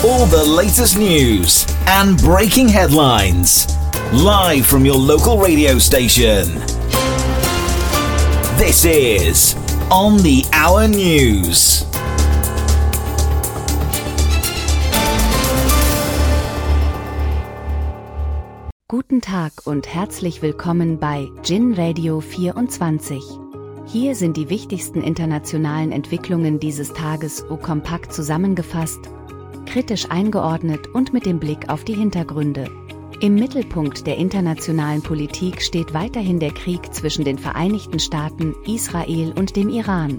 All the latest news and breaking headlines. Live from your local radio station. This is On the Hour News. Guten Tag und herzlich willkommen bei Gin Radio 24. Hier sind die wichtigsten internationalen Entwicklungen dieses Tages kompakt zusammengefasst, kritisch eingeordnet und mit dem Blick auf die Hintergründe. Im Mittelpunkt der internationalen Politik steht weiterhin der Krieg zwischen den Vereinigten Staaten, Israel und dem Iran.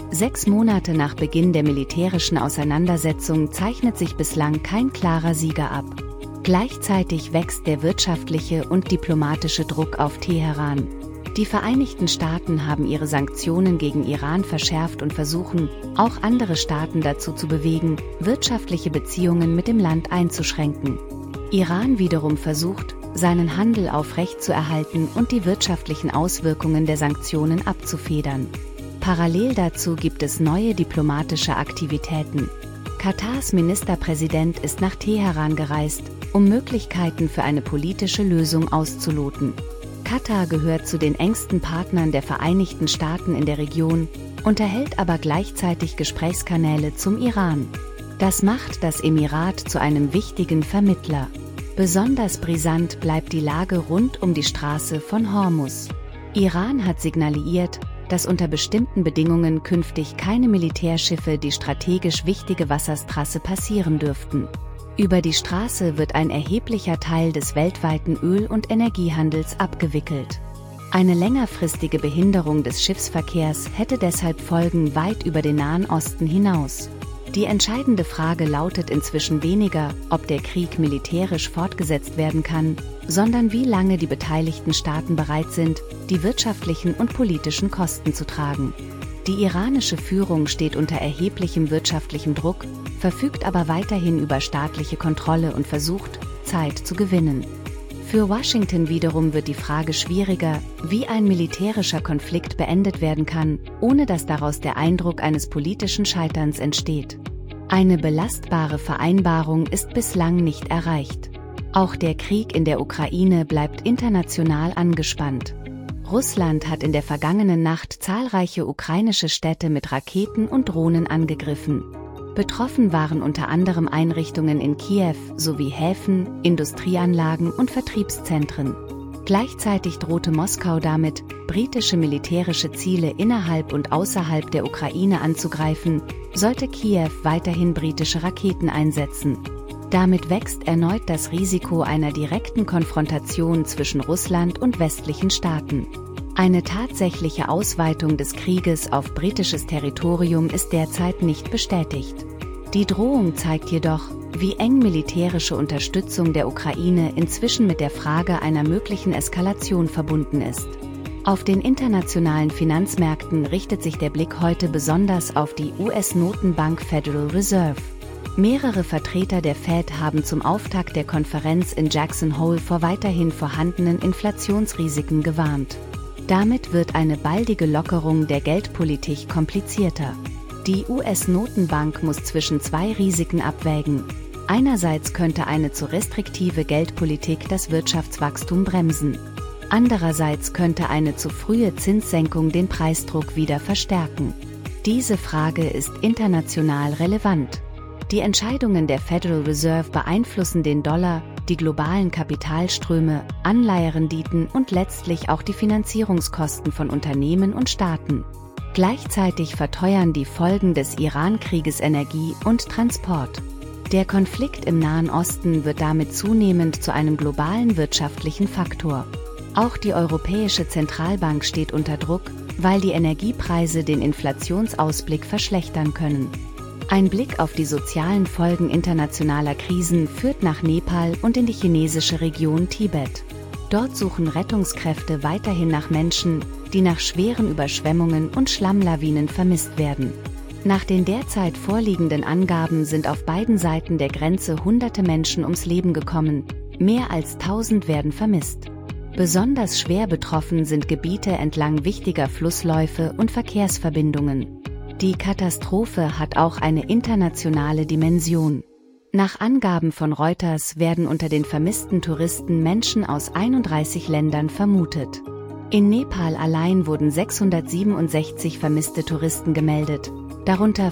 6 Monate nach Beginn der militärischen Auseinandersetzung zeichnet sich bislang kein klarer Sieger ab. Gleichzeitig wächst der wirtschaftliche und diplomatische Druck auf Teheran. Die Vereinigten Staaten haben ihre Sanktionen gegen Iran verschärft und versuchen, auch andere Staaten dazu zu bewegen, wirtschaftliche Beziehungen mit dem Land einzuschränken. Iran wiederum versucht, seinen Handel aufrechtzuerhalten und die wirtschaftlichen Auswirkungen der Sanktionen abzufedern. Parallel dazu gibt es neue diplomatische Aktivitäten. Katars Ministerpräsident ist nach Teheran gereist, um Möglichkeiten für eine politische Lösung auszuloten. Katar gehört zu den engsten Partnern der Vereinigten Staaten in der Region, unterhält aber gleichzeitig Gesprächskanäle zum Iran. Das macht das Emirat zu einem wichtigen Vermittler. Besonders brisant bleibt die Lage rund um die Straße von Hormuz. Iran hat signalisiert, dass unter bestimmten Bedingungen künftig keine Militärschiffe die strategisch wichtige Wasserstraße passieren dürften. Über die Straße wird ein erheblicher Teil des weltweiten Öl- und Energiehandels abgewickelt. Eine längerfristige Behinderung des Schiffsverkehrs hätte deshalb Folgen weit über den Nahen Osten hinaus. Die entscheidende Frage lautet inzwischen weniger, ob der Krieg militärisch fortgesetzt werden kann, sondern wie lange die beteiligten Staaten bereit sind, die wirtschaftlichen und politischen Kosten zu tragen. Die iranische Führung steht unter erheblichem wirtschaftlichem Druck, verfügt aber weiterhin über staatliche Kontrolle und versucht, Zeit zu gewinnen. Für Washington wiederum wird die Frage schwieriger, wie ein militärischer Konflikt beendet werden kann, ohne dass daraus der Eindruck eines politischen Scheiterns entsteht. Eine belastbare Vereinbarung ist bislang nicht erreicht. Auch der Krieg in der Ukraine bleibt international angespannt. Russland hat in der vergangenen Nacht zahlreiche ukrainische Städte mit Raketen und Drohnen angegriffen. Betroffen waren unter anderem Einrichtungen in Kiew sowie Häfen, Industrieanlagen und Vertriebszentren. Gleichzeitig drohte Moskau damit, britische militärische Ziele innerhalb und außerhalb der Ukraine anzugreifen, sollte Kiew weiterhin britische Raketen einsetzen. Damit wächst erneut das Risiko einer direkten Konfrontation zwischen Russland und westlichen Staaten. Eine tatsächliche Ausweitung des Krieges auf britisches Territorium ist derzeit nicht bestätigt. Die Drohung zeigt jedoch, wie eng militärische Unterstützung der Ukraine inzwischen mit der Frage einer möglichen Eskalation verbunden ist. Auf den internationalen Finanzmärkten richtet sich der Blick heute besonders auf die US-Notenbank Federal Reserve. Mehrere Vertreter der Fed haben zum Auftakt der Konferenz in Jackson Hole vor weiterhin vorhandenen Inflationsrisiken gewarnt. Damit wird eine baldige Lockerung der Geldpolitik komplizierter. Die US-Notenbank muss zwischen 2 Risiken abwägen. Einerseits könnte eine zu restriktive Geldpolitik das Wirtschaftswachstum bremsen. Andererseits könnte eine zu frühe Zinssenkung den Preisdruck wieder verstärken. Diese Frage ist international relevant. Die Entscheidungen der Federal Reserve beeinflussen den Dollar, die globalen Kapitalströme, Anleiherenditen und letztlich auch die Finanzierungskosten von Unternehmen und Staaten. Gleichzeitig verteuern die Folgen des Iran-Krieges Energie und Transport. Der Konflikt im Nahen Osten wird damit zunehmend zu einem globalen wirtschaftlichen Faktor. Auch die Europäische Zentralbank steht unter Druck, weil die Energiepreise den Inflationsausblick verschlechtern können. Ein Blick auf die sozialen Folgen internationaler Krisen führt nach Nepal und in die chinesische Region Tibet. Dort suchen Rettungskräfte weiterhin nach Menschen, die nach schweren Überschwemmungen und Schlammlawinen vermisst werden. Nach den derzeit vorliegenden Angaben sind auf beiden Seiten der Grenze hunderte Menschen ums Leben gekommen, mehr als 1000 werden vermisst. Besonders schwer betroffen sind Gebiete entlang wichtiger Flussläufe und Verkehrsverbindungen. Die Katastrophe hat auch eine internationale Dimension. Nach Angaben von Reuters werden unter den vermissten Touristen Menschen aus 31 Ländern vermutet. In Nepal allein wurden 667 vermisste Touristen gemeldet, darunter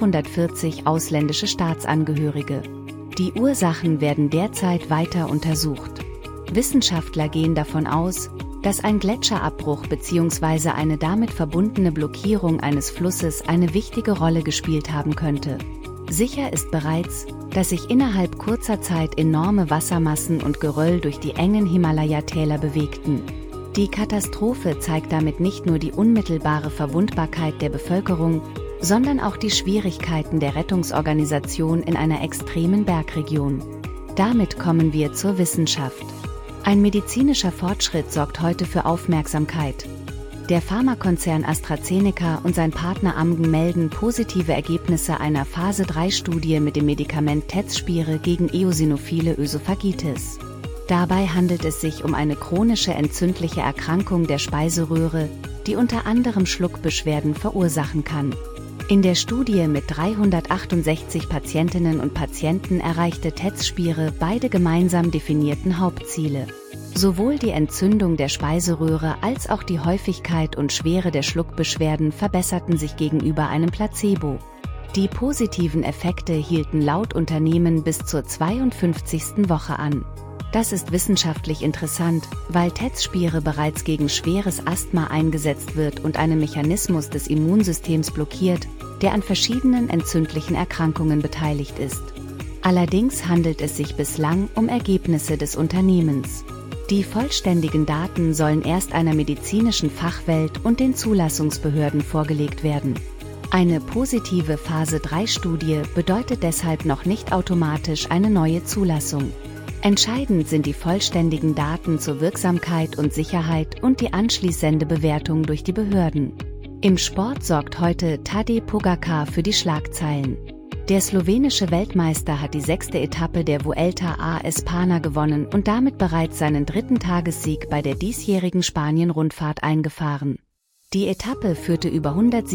540 ausländische Staatsangehörige. Die Ursachen werden derzeit weiter untersucht. Wissenschaftler gehen davon aus, dass ein Gletscherabbruch bzw. eine damit verbundene Blockierung eines Flusses eine wichtige Rolle gespielt haben könnte. Sicher ist bereits, dass sich innerhalb kurzer Zeit enorme Wassermassen und Geröll durch die engen Himalaya-Täler bewegten. Die Katastrophe zeigt damit nicht nur die unmittelbare Verwundbarkeit der Bevölkerung, sondern auch die Schwierigkeiten der Rettungsorganisation in einer extremen Bergregion. Damit kommen wir zur Wissenschaft. Ein medizinischer Fortschritt sorgt heute für Aufmerksamkeit. Der Pharmakonzern AstraZeneca und sein Partner Amgen melden positive Ergebnisse einer Phase-3-Studie mit dem Medikament Tezspire gegen eosinophile Ösophagitis. Dabei handelt es sich um eine chronische entzündliche Erkrankung der Speiseröhre, die unter anderem Schluckbeschwerden verursachen kann. In der Studie mit 368 Patientinnen und Patienten erreichte Tezspire beide gemeinsam definierten Hauptziele. Sowohl die Entzündung der Speiseröhre als auch die Häufigkeit und Schwere der Schluckbeschwerden verbesserten sich gegenüber einem Placebo. Die positiven Effekte hielten laut Unternehmen bis zur 52. Woche an. Das ist wissenschaftlich interessant, weil Tezspire bereits gegen schweres Asthma eingesetzt wird und einen Mechanismus des Immunsystems blockiert, der an verschiedenen entzündlichen Erkrankungen beteiligt ist. Allerdings handelt es sich bislang um Ergebnisse des Unternehmens. Die vollständigen Daten sollen erst einer medizinischen Fachwelt und den Zulassungsbehörden vorgelegt werden. Eine positive Phase-3-Studie bedeutet deshalb noch nicht automatisch eine neue Zulassung. Entscheidend sind die vollständigen Daten zur Wirksamkeit und Sicherheit und die anschließende Bewertung durch die Behörden. Im Sport sorgt heute Tadej Pogačar für die Schlagzeilen. Der slowenische Weltmeister hat die 6. Etappe der Vuelta a España gewonnen und damit bereits seinen 3. Tagessieg bei der diesjährigen Spanien-Rundfahrt eingefahren. Die Etappe führte über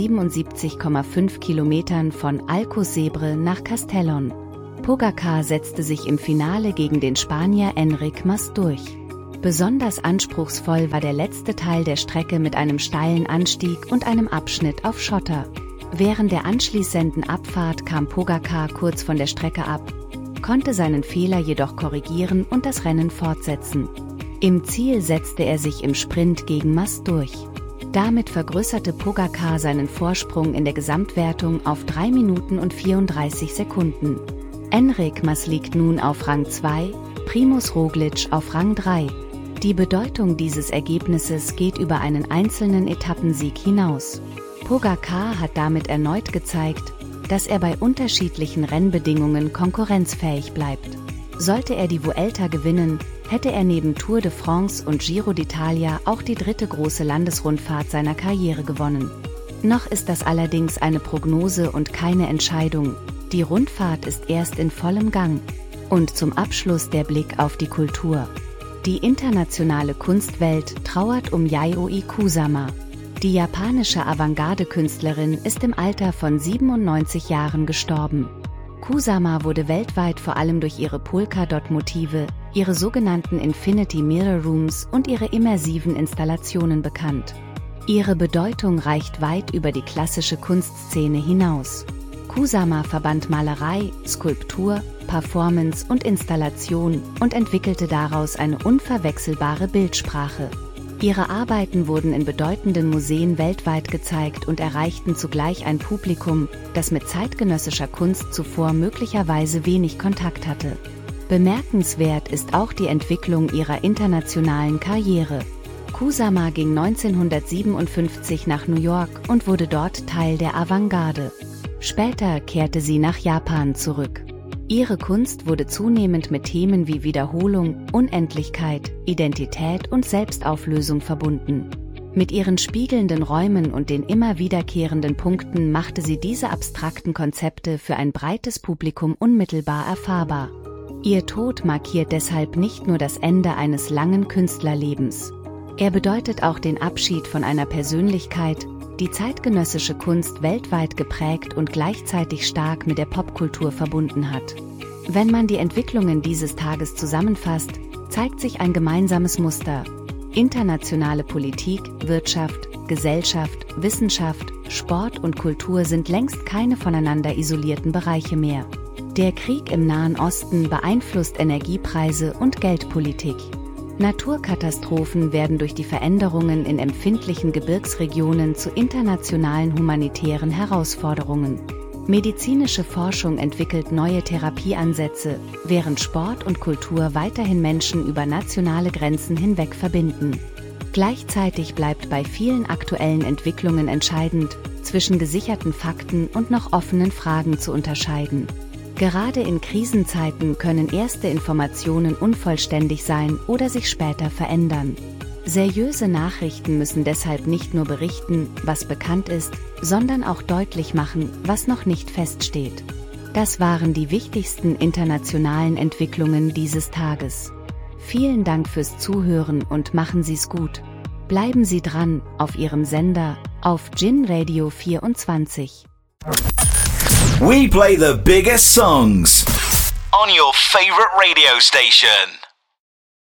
177,5 Kilometern von Alcocebre nach Castellón. Pogačar setzte sich im Finale gegen den Spanier Enric Mas durch. Besonders anspruchsvoll war der letzte Teil der Strecke mit einem steilen Anstieg und einem Abschnitt auf Schotter. Während der anschließenden Abfahrt kam Pogačar kurz von der Strecke ab, konnte seinen Fehler jedoch korrigieren und das Rennen fortsetzen. Im Ziel setzte er sich im Sprint gegen Mas durch. Damit vergrößerte Pogačar seinen Vorsprung in der Gesamtwertung auf 3 Minuten und 34 Sekunden. Enric Mas liegt nun auf Rang 2, Primož Roglič auf Rang 3. Die Bedeutung dieses Ergebnisses geht über einen einzelnen Etappensieg hinaus. Pogačar hat damit erneut gezeigt, dass er bei unterschiedlichen Rennbedingungen konkurrenzfähig bleibt. Sollte er die Vuelta gewinnen, hätte er neben Tour de France und Giro d'Italia auch die 3. große Landesrundfahrt seiner Karriere gewonnen. Noch ist das allerdings eine Prognose und keine Entscheidung. Die Rundfahrt ist erst in vollem Gang. Und zum Abschluss der Blick auf die Kultur. Die internationale Kunstwelt trauert um Yayoi Kusama. Die japanische Avantgarde-Künstlerin ist im Alter von 97 Jahren gestorben. Kusama wurde weltweit vor allem durch ihre Polka-Dot-Motive, ihre sogenannten Infinity Mirror Rooms und ihre immersiven Installationen bekannt. Ihre Bedeutung reicht weit über die klassische Kunstszene hinaus. Kusama verband Malerei, Skulptur, Performance und Installation und entwickelte daraus eine unverwechselbare Bildsprache. Ihre Arbeiten wurden in bedeutenden Museen weltweit gezeigt und erreichten zugleich ein Publikum, das mit zeitgenössischer Kunst zuvor möglicherweise wenig Kontakt hatte. Bemerkenswert ist auch die Entwicklung ihrer internationalen Karriere. Kusama ging 1957 nach New York und wurde dort Teil der Avantgarde. Später kehrte sie nach Japan zurück. Ihre Kunst wurde zunehmend mit Themen wie Wiederholung, Unendlichkeit, Identität und Selbstauflösung verbunden. Mit ihren spiegelnden Räumen und den immer wiederkehrenden Punkten machte sie diese abstrakten Konzepte für ein breites Publikum unmittelbar erfahrbar. Ihr Tod markiert deshalb nicht nur das Ende eines langen Künstlerlebens. Er bedeutet auch den Abschied von einer Persönlichkeit, die zeitgenössische Kunst weltweit geprägt und gleichzeitig stark mit der Popkultur verbunden hat. Wenn man die Entwicklungen dieses Tages zusammenfasst, zeigt sich ein gemeinsames Muster. Internationale Politik, Wirtschaft, Gesellschaft, Wissenschaft, Sport und Kultur sind längst keine voneinander isolierten Bereiche mehr. Der Krieg im Nahen Osten beeinflusst Energiepreise und Geldpolitik. Naturkatastrophen werden durch die Veränderungen in empfindlichen Gebirgsregionen zu internationalen humanitären Herausforderungen. Medizinische Forschung entwickelt neue Therapieansätze, während Sport und Kultur weiterhin Menschen über nationale Grenzen hinweg verbinden. Gleichzeitig bleibt bei vielen aktuellen Entwicklungen entscheidend, zwischen gesicherten Fakten und noch offenen Fragen zu unterscheiden. Gerade in Krisenzeiten können erste Informationen unvollständig sein oder sich später verändern. Seriöse Nachrichten müssen deshalb nicht nur berichten, was bekannt ist, sondern auch deutlich machen, was noch nicht feststeht. Das waren die wichtigsten internationalen Entwicklungen dieses Tages. Vielen Dank fürs Zuhören und machen Sie's gut. Bleiben Sie dran, auf Ihrem Sender, auf Gin Radio 24. We play the biggest songs on your favorite radio station.